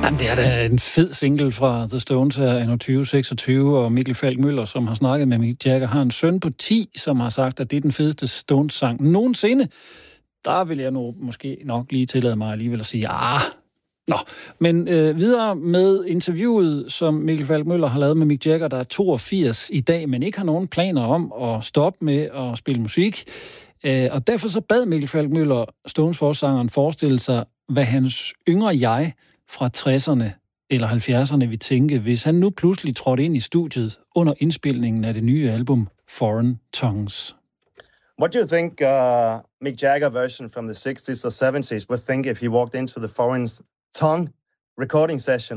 Jamen, det er da en fed single fra The Stones her, anno 2026, og Mikkel Falk Møller, som har snakket med Mick Jagger, har en søn på 10, som har sagt, at det er den fedeste Stones-sang nogensinde. Der vil jeg måske nok lige tillade mig alligevel at sige, Nå, men videre med interviewet, som Mikkel Falk Møller har lavet med Mick Jagger, der er 82 i dag, men ikke har nogen planer om at stoppe med at spille musik. Og derfor så bad Mikkel Falk Møller Stones-forsangeren forestille sig, hvad hans yngre jeg fra 60'erne eller 70'erne vil tænke, hvis han nu pludselig trådte ind i studiet under indspilningen af det nye album Foreign Tongues. What do you think Mick Jagger version from the 60s or 70s would think if he walked into the Foreign Tongue recording session?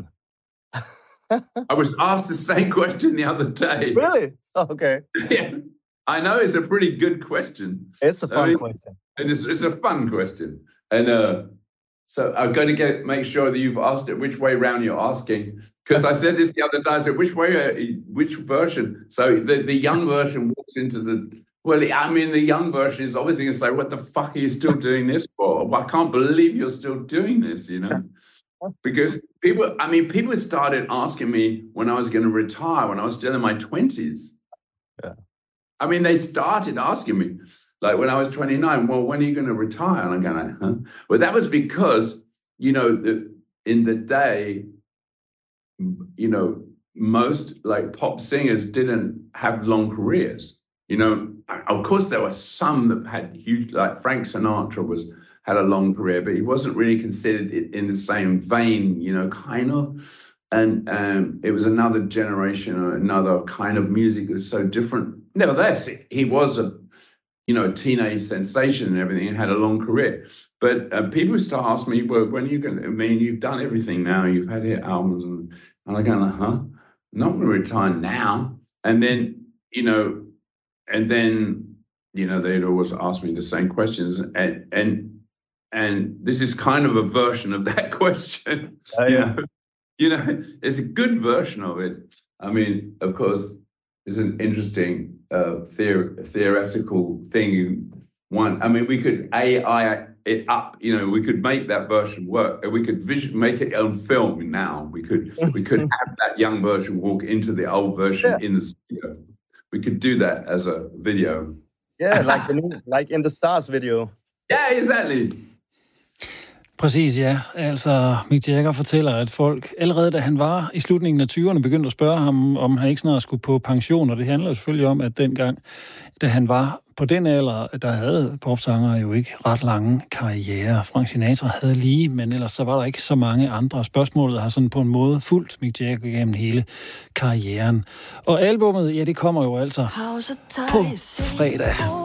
I was asked the same question the other day. Really? Okay. Yeah. I know it's a pretty good question. It's a fun question. It's a fun question. And so I'm going to make sure that you've asked it which way round you're asking. Because I said this the other day, I said, which version? So the young version walks into the... Well, I mean, the young version is obviously going to say, what the fuck are you still doing this for? I can't believe you're still doing this, you know? Because people started asking me when I was going to retire, when I was still in my 20s. Yeah. I mean, they started asking me, like when I was 29, well, when are you going to retire? And I'm going, huh? Well, that was because, you know, in the day, you know, most like pop singers didn't have long careers. You know, of course, there were some that had huge, like Frank Sinatra had a long career, but he wasn't really considered in the same vein, you know, kind of. And it was another generation, or another kind of music that was so different. Nevertheless, he was a teenage sensation and everything, and had a long career. But people start asking me, well, when are you going to, I mean, you've done everything now, you've had hit albums, and I'm going, I'm not going to retire now. And then, they'd always ask me the same questions, and this is kind of a version of that question. You know, it's a good version of it. I mean, of course, it's an interesting theoretical thing. We could AI it up. You know, we could make that version work. We could make it on film now. We could have that young version walk into the old version in the studio. We could do that as a video. Yeah, like in the Stars video. Yeah, exactly. Præcis, ja. Altså, Mick Jagger fortæller, at folk allerede da han var i slutningen af 20'erne, begyndte at spørge ham, om han ikke snart skulle på pension, og det handler selvfølgelig om, at dengang, da han var på den alder, der havde popsangere jo ikke ret lange karriere. Frank Sinatra havde lige, men ellers så var der ikke så mange andre. Spørgsmålet har sådan på en måde fulgt Mick Jagger gennem hele karrieren. Og albummet, ja, det kommer jo altså på fredag.